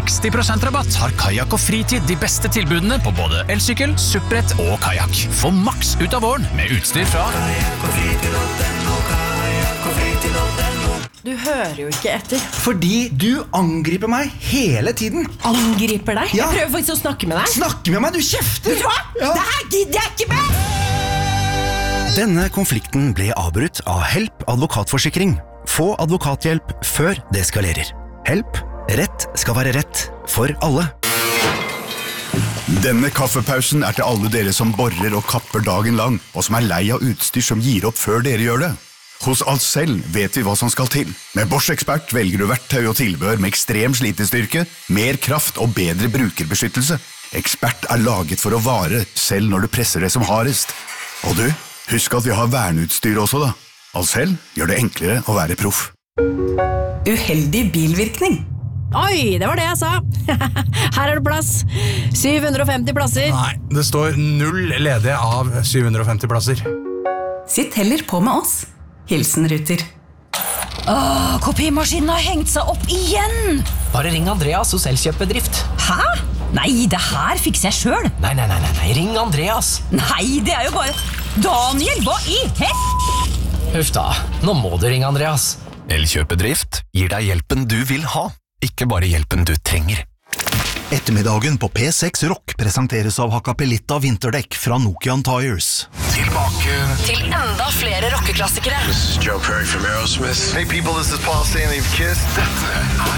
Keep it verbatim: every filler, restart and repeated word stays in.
seksti prosent rabatt har Kayak og Fritid de beste tilbudene på både elsykkel, suppbrett og kayak. Få maks ut av våren med utstyr fra Kayak og Fritid og Kayak og Fritid og Du hører jo ikke etter. Fordi du angriper meg hele tiden. Angriper deg? Ja. Jeg prøver faktisk å snakke med deg. Snakke med meg, du kjefter! Vet du hva? Ja. Det her gidder jeg ikke med! Denne konflikten ble avbrutt av Help advokatforsikring. Få advokathjelp før det eskalerer. Help. Rett skal være rett for alle. Denne kaffepausen er til alle dere som borer og kapper dagen lang, og som er lei av utstyr som gir opp før dere gjør det. Hos Ahlsell vet vi hva som skal til. Med Bosch Expert velger du verktøy og tilbehør med ekstrem slitestyrke, mer kraft og bedre brukerbeskyttelse. Expert er laget for å vare, selv når du presser det som hardest. Og du, husk at vi har verneutstyr også da. Ahlsell gjør det enklere å være proff. Uheldig bilvirkning. Oi, det var det jeg sa. Her er det plass. syv hundre og femti plasser. Nei, det står null ledige av syv hundre og femti plasser. Sitt heller på med oss. Hilsen Ruter. Åh, kopimaskinen har hengt seg opp igjen! Bare ring Andreas hos Elkjøpbedrift. Hæ? Nei, det her fikser jeg selv. Nei, nei, nei, nei, ring Andreas. Nei, det er jo bare... Daniel, hva i hett? Huff da, nå må du ringe Andreas. Elkjøpbedrift gir deg hjelpen du vil ha, ikke bare hjelpen du trenger. Ettermiddagen på P seks Rock presenteres av Hakkapelitta vinterdekk fra Nokian Tires. Tilbake Til enda flere rockeklassikere. This is Joe Perry from Aerosmith. Hey people, this is Paul Stanley of Kiss. Dette er